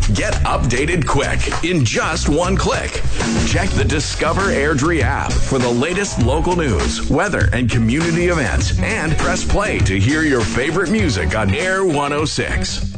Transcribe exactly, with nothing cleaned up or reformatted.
Get updated quick in just one click. Check the Discover Airdrie app for the latest local news, weather, and community events, and press play to hear your favorite music on Air one oh six.